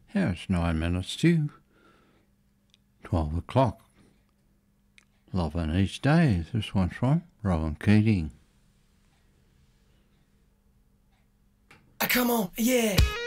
Yeah, it's 9 minutes to 12 o'clock. Loving each day. This one's from Rowan Keating. Come on, yeah.